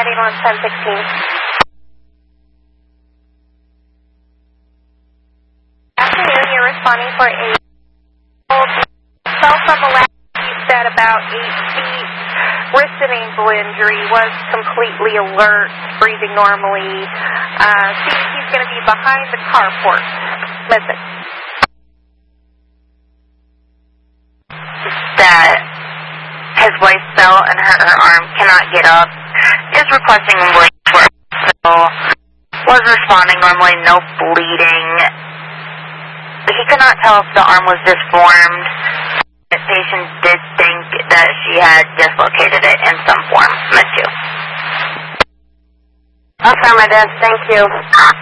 ambulance 1016. Afternoon, you're responding for a fell from a ladder, you said about 8 feet. Wrist and ankle injury, was completely alert, breathing normally. Seems he's going to be behind the carport. Listen. That his wife fell and hurt her arm, cannot get up, is requesting ambulance for hospital, was responding normally, no bleeding. He could not tell if the arm was disformed. The patient did think that she had dislocated it in some form. Miss you. Affirmative, thank you.